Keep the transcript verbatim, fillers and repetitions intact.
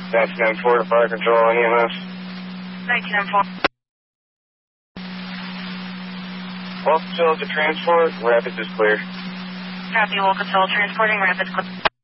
nineteen M four to fire control on E M S. nineteen M four. Well, facility transport, Rapids is clear. Copy, Wolcasol transporting Rapids.